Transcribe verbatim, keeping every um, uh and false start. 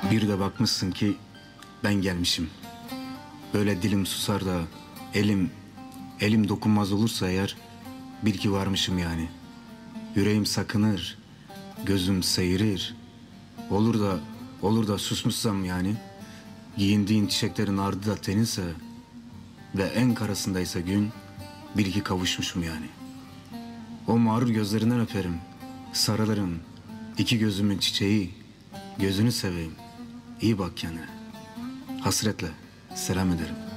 Bir de bakmışsın ki ben gelmişim. Böyle dilim susar da elim, elim dokunmaz olursa eğer bil ki varmışım yani. Yüreğim sakınır, gözüm seyirir. Olur da, olur da susmuşsam yani. Giyindiğin çiçeklerin ardı da teninse ve en karasındaysa gün bil ki kavuşmuşum yani. O mağrur gözlerinden öperim, sarılırım. İki gözümün çiçeği, gözünü seveyim. İyi bak kendine. Hasretle selam ederim.